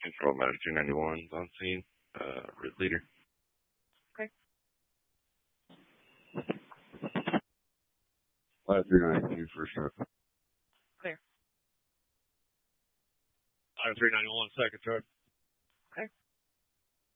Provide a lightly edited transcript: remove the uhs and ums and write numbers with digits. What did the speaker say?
Control Matter 291's on scene. Route leader. Okay. Flight 392, first truck. Clear. Flight 391, second truck.